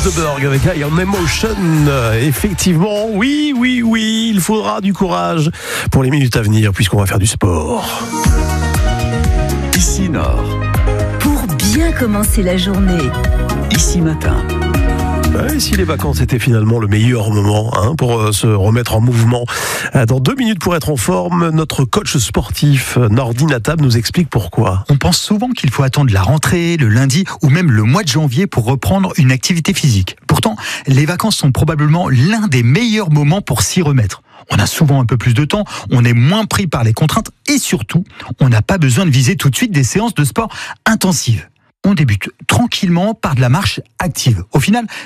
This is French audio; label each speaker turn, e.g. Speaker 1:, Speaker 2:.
Speaker 1: Osterberg avec I Am Emotion. Effectivement, oui, il faudra du courage pour les minutes à venir puisqu'on va faire du sport.
Speaker 2: Ici Nord.
Speaker 3: Pour bien commencer la journée.
Speaker 2: Ici Matin.
Speaker 1: Ouais, si les vacances étaient finalement le meilleur moment pour se remettre en mouvement. Dans 2 minutes pour être en forme, notre coach sportif Nordine Atab nous explique pourquoi.
Speaker 4: On pense souvent qu'il faut attendre la rentrée, le lundi ou même le mois de janvier pour reprendre une activité physique. Pourtant, les vacances sont probablement l'un des meilleurs moments pour s'y remettre. On a souvent un peu plus de temps, on est moins pris par les contraintes et surtout, on n'a pas besoin de viser tout de suite des séances de sport intensives. On débute tranquillement par de la marche active. Au final,